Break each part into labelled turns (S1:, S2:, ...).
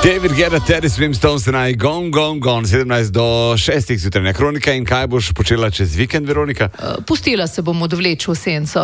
S1: David Guetta, Terry Swim, Stones and I, gone, 17 do 6 zjutrajna kronika. In kaj boš počela čez vikend, Veronika?
S2: Pustila se bom odvleči v senco.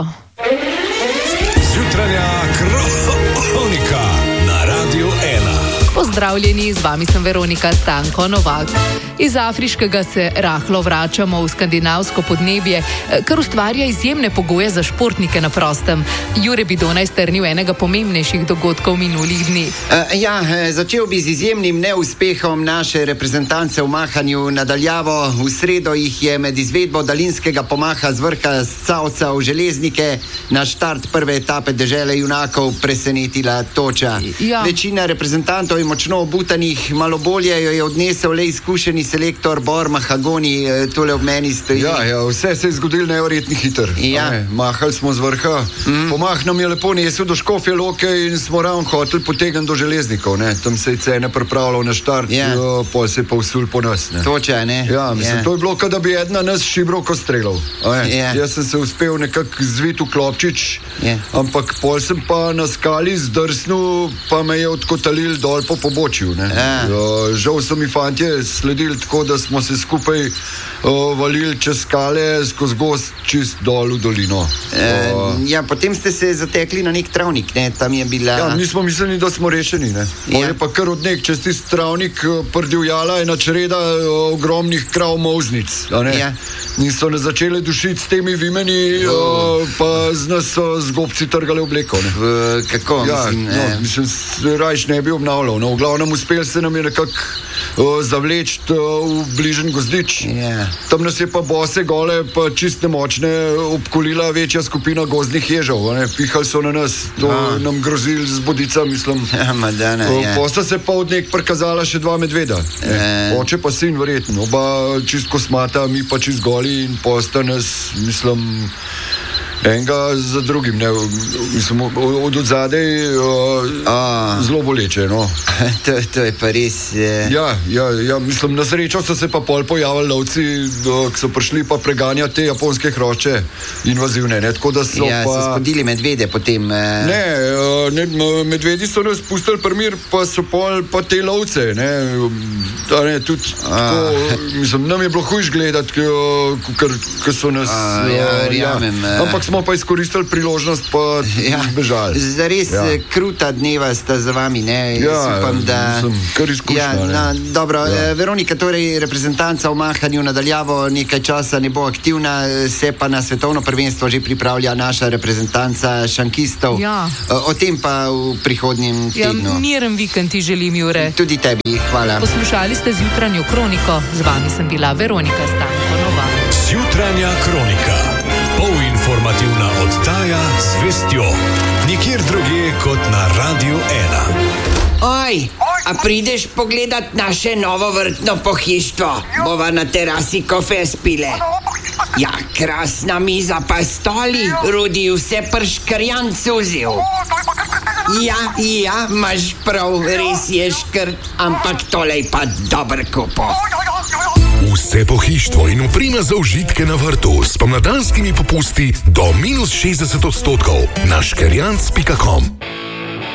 S3: Zjutrajna kronika na Radio 1.
S2: Pozdravljeni, z vami sem Veronika Stanko Novak. Iz afriškega se rahlo vračamo v skandinavsko podnebje, kar ustvarja izjemne pogoje za športnike na prostem. Jure Bidona je strnil enega pomembnejših dogodkov minulih dni.
S4: Začel bi z izjemnim neuspehom naše reprezentance v mahanju nadaljavo. V sredo jih je med izvedbo daljinskega pomaha z vrha Scavca v Železnike na štart prve etape dežele junakov presenetila toča.
S2: Ja.
S4: Večina reprezentantov je močno obutanih, malo bolje jo je odnesel le izkušeni selektor Bor Mahagoni, tole ob meni stoji.
S5: Ja, vse se je zgodilo neverjetno hitro.
S4: Ja.
S5: Mahali smo z vrha, pomah nam je lepo nesel do Škofje Loke in smo ravno hoteli potegniti do Železnikov. Tam se je cene pripravljal na štart, pol se je pa vsul po nas.
S4: Toča, ne?
S5: Ja, mislim, to je bilo, kada bi ena nas šibroko streljal. Jaz sem se uspel nekako zvit v klopčič, ampak pol sem pa na skali zdrsnil, pa me je odkotalil dol po pobočju. Žal so mi fantje sledili tako, da smo se skupaj valili čez skale, skozi gozd, čist dol v dolino.
S4: Potem ste se zatekli na nek travnik, ne? Tam je bila...
S5: Ja, mi smo mislili, da smo rešeni, ne? Je pa kar odnek čez tist travnik prdivjala ena čreda ogromnih krav molznic, ne? In so nas začeli dušiti s temi vimeni, pa z nas so z gobci trgali obleko, ne?
S4: Kako?
S5: Mislim, rajš ne bi obnavljal. V glavnem uspel se nam je nekako zavleči v bližen gozdič. Tam nas je pa bose gole, pa čist nemočne obkolila večja skupina gozdnih ježov. Pihali so na nas, to nam grozili z bodica, mislim. Posta se pa od nek prikazala še dva medveda. Oče pa sin verjetno, oba čist kosmata, mi pa čist goli in posta nas, mislim, enega za drugim, ne, mislim, od odzadej zelo boleče, no.
S4: To je pa res...
S5: Ja, mislim, na srečo so se pa pol pojavili lovci, ki so prišli pa preganjati te japonske hrošče invazivne, ne, tako da so
S4: so spodili medvede potem...
S5: Ne, medvedi so nas pustili primir, pa so pol pa te lovce, ne, tudi tako, mislim, nam je bilo hujš gledati, ker so nas... Ampak smo pa izkoristili priložnost, pa bežali.
S4: Zares kruta dneva sta za vami, ne? Upam, da...
S5: kar izkušnja,
S4: dobro, Veronika, torej reprezentanca v mahanju nadaljavo nekaj časa ne bo aktivna, se pa na svetovno prvenstvo že pripravlja naša reprezentanca šankistov. O tem pa v prihodnjem tednu.
S2: Miren vikend ti želim, Jure.
S4: Tudi tebi, hvala.
S2: Poslušali ste Zjutranjo kroniko, z vami sem bila Veronika Stanko Novak.
S3: Zjutranja kronika. Informativna oddaja z vestjo. Nikjer drugje kot na Radio 1.
S6: Oj, a prideš pogledat naše novo vrtno pohištvo? Bova na terasi kofe spile. Ja, krasna miza pa stoli, Rudi vse prškrjan cuzil. Ja, imaš prav, res je škrt, ampak tole je pa dober kupo.
S3: Vse pohištvo in oprema za užitke na vrtu s pomladanskimi popusti do -60% na škerjanc.com.